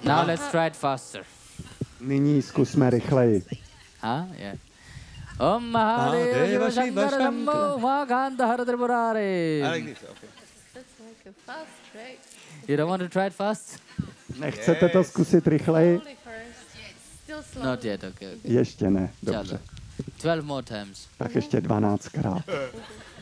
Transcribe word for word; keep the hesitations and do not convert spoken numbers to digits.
Now let's try it faster. Nyní zkusme rychleji. Huh? Yeah. Om Mahadeva Shankara Shambho Mahakanta Hara Tripurari. I like this, okay. That's like a fast, right? You don't want to try it fast? Nechcete to zkusit rychleji? Slowly first. Still slowly. Not yet, okay. okay. Ještě ne, dobře. Chalo. Twelve more times. Tak ještě dvanáctkrát.